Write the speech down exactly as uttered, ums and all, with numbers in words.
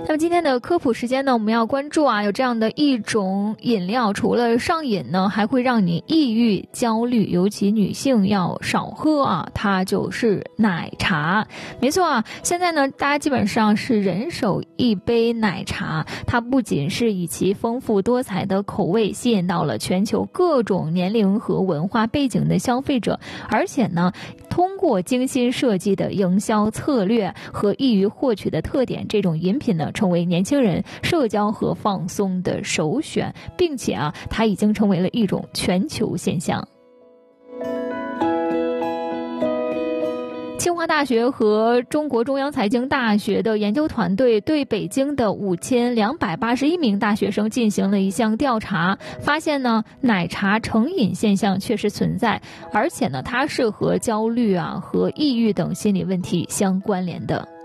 那么今天的科普时间呢，我们要关注啊，有这样的一种饮料，除了上瘾呢，还会让你抑郁、焦虑，尤其女性要少喝啊，它就是奶茶。没错啊，现在呢，大家基本上是人手一杯奶茶，它不仅是以其丰富多彩的口味吸引到了全球各种年龄和文化背景的消费者，而且呢，通过精心设计的营销策略和易于获取的特点，这种饮品呢，成为年轻人社交和放松的首选，并且啊，它已经成为了一种全球现象。清华大学和中国中央财经大学的研究团队对北京的五千两百八十一名大学生进行了一项调查，发现呢，奶茶成瘾现象确实存在，而且呢，它是和焦虑啊和抑郁等心理问题相关联的。